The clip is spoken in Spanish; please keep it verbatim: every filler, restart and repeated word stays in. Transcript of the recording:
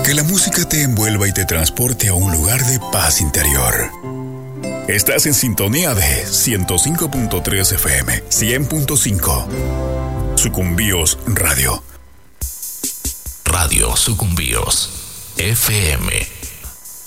Que la música te envuelva y te transporte a un lugar de paz interior. Estás en sintonía de ciento cinco punto tres F M, cien punto cinco. Sucumbíos Radio. Radio Sucumbíos F M.